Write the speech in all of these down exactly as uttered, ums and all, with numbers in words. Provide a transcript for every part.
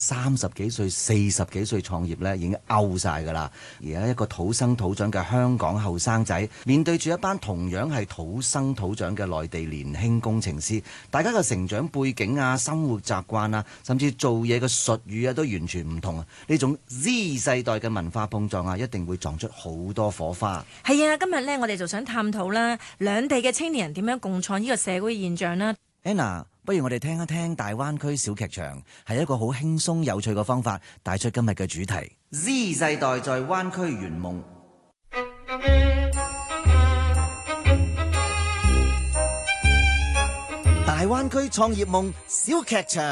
三十幾歲、四十幾歲創業咧，已經 out 晒㗎啦。而家一個土生土長嘅香港後生仔，面對住一班同樣係土生土長嘅內地年輕工程師，大家嘅成長背景啊、生活習慣啊，甚至做嘢嘅術語啊，都完全唔同啊！呢種 Z 世代嘅文化碰撞啊，一定會撞出好多火花。 係啊，今日呢，我哋就想探討啦，兩地嘅青年人點樣共創呢個社會現象啦。 Anna，不如我哋聽一聽大灣區小劇場，係一個好輕鬆有趣嘅方法，帶出今日嘅主題 Z 世代在灣區圓夢。大灣區創業夢小劇場。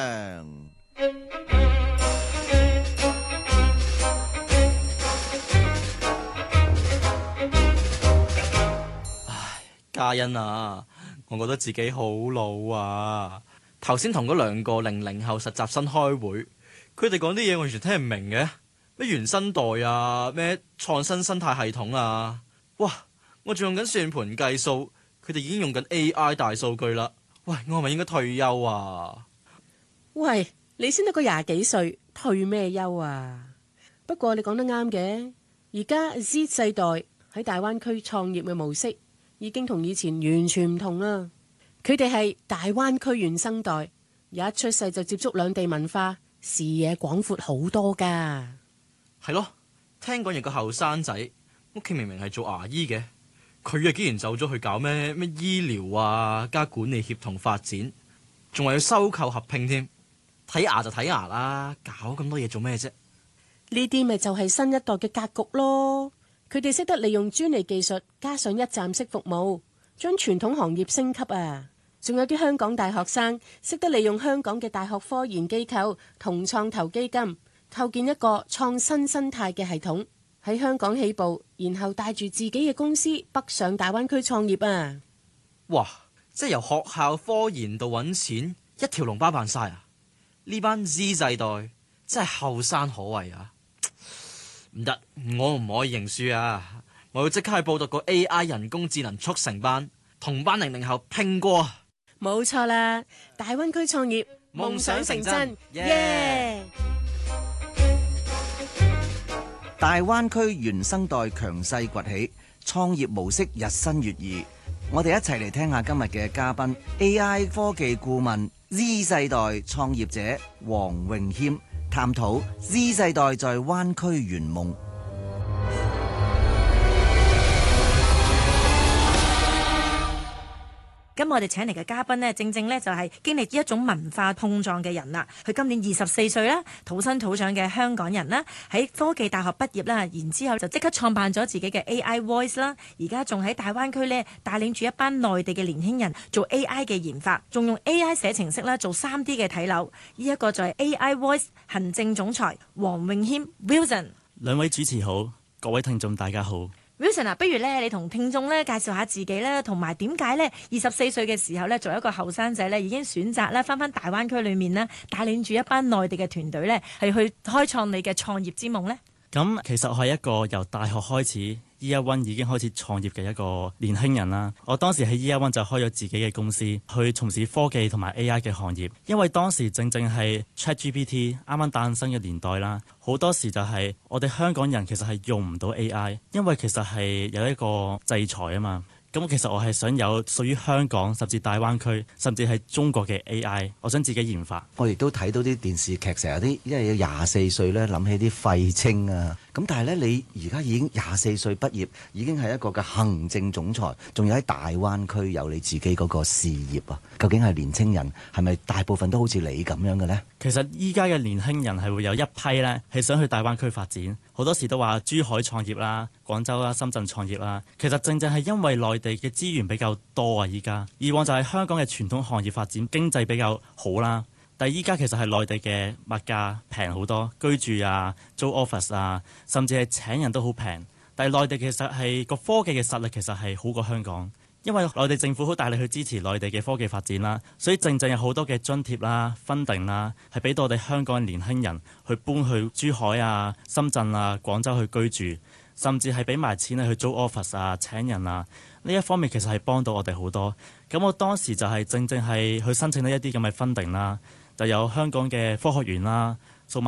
唉，嘉欣啊，我覺得自己好老啊！頭先同嗰兩個零零後實習生開會，佢哋講啲嘢我完全聽唔明嘅，咩原生代啊，咩創新生態系統啊，哇！我仲用緊算盤計數，佢哋已經用緊 A I 大數據啦。喂，我係咪應該退休啊？ 喂，你先得個廿幾歲，退咩休啊？不過你講得啱嘅，而家 Z 世代喺大灣區創業嘅模式已經同以前完全唔同啦。佢哋係大灣區原生代，一出世就接觸兩地文化，視野廣闊好多噶。 係咯，聽講有個後生仔，屋企明明係做牙醫嘅，佢啊竟然走咗去搞咩咩醫療啊加管理協同發展，仲話要收購合併添。睇牙就睇牙啦，搞咁多嘢做咩啫？ 呢啲咪就係新一代嘅格局咯。佢哋識得利用專利技術，加上一站式服務，將傳統行業升級啊！仲有啲香港大學生識得利用香港嘅大學科研機構同創投基金，構建一個創新生態嘅系統，喺香港起步，然後帶住自己嘅公司北上大灣區創業啊！ 哇！即係由學校科研到揾錢，一條龍包辦晒啊！呢班 Z 世代真係後生可畏啊！唔得，我唔可以認輸啊！我要即刻去報讀個 A I 人工智能速成班，同班零零後拼過。 冇錯啦，大灣區創業夢想成真，耶！ 大灣區原生代強勢崛起，創業模式日新月異。我哋一齊嚟聽下今日嘅嘉賓 A I 科技顧問 Z 世代創業者黃詠謙，探討 Z 世代在灣區圓夢。 咁我哋請嚟嘅嘉賓呢，正正呢就係經歷一種文化碰撞嘅人啦。佢今年二十四歲啦，土生土長嘅香港人啦，喺科技大學畢業啦，然之後就即刻創辦咗自己嘅 A I Voice 啦。而家仲喺大灣區呢，帶領住一班內地嘅年輕人做 A I 嘅研發，仲用 A I 寫程式啦，做三 D 嘅睇樓。呢一個就係 A I Voice 行政總裁黃詠謙 Wilson。 兩位主持好，各位聽眾大家好。 Wilson 啊，不如咧你同聽眾咧介紹下自己啦，同埋點解咧二十四歲嘅時候咧，作為一個後生仔咧，已經選擇咧翻返大灣區裏面咧，帶領住一班內地嘅團隊咧，係去開創你嘅創業之夢咧？ 咁其實我係一個由大學開始 Year One 已經開始創業嘅一個年輕人啦。我當時喺 Year One 就開咗自己嘅公司，去從事科技同埋 A I 嘅行業。因為當時正正係 ChatGPT 啱啱誕生嘅年代啦，好多時就係我哋香港人其實係用唔到 A I， 因為其實係有一個制裁啊嘛。咁其實我係想有屬於香港甚至大灣區甚至係中國嘅 A I， 我想自己研發。 我亦都睇到啲電視劇，成日啲因為有廿四歲咧諗起啲廢青啊，咁但係咧你而家已經廿四歲畢業，已經係一個嘅行政總裁，仲有喺大灣區有你自己嗰個事業啊！究竟係年青人係咪大部分都好似你咁樣嘅呢？ 其實依家嘅年輕人係會有一批咧係想去大灣區發展，好多時都話珠海創業啦、廣州啦、深圳創業啦。其實正正係因為內地嘅資源比較多啊，依家以往就係香港嘅傳統行業發展經濟比較好啦，但係依家其實係內地嘅物價平好多，居住啊、租 office 啊，甚至係請人都好平。但係內地其實係個科技嘅實力其實係好過香港。因為內地政府好大力去支持內地嘅科技發展啦，所以正正有好多嘅津貼啦、funding啦，係俾到我哋香港嘅年輕人去搬去珠海啊、深圳啊、廣州去居住，甚至係俾埋錢去租 office 啊、請人啊。呢一方面其實係幫到我哋好多。咁我當時就係正正係去申請到一啲咁嘅 funding 啦，就有香港嘅科學園啦、